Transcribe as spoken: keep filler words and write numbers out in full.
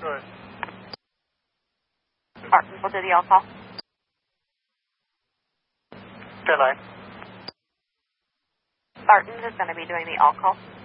Good. Martin will do the all-call. Deadline. Barton is going to be doing the all-call.